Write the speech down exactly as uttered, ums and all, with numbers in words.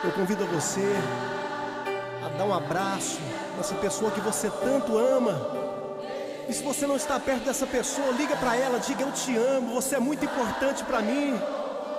Eu convido você a dar um abraço nessa pessoa que você tanto ama. E se você não está perto dessa pessoa, liga para ela, diga: eu te amo, você é muito importante para mim.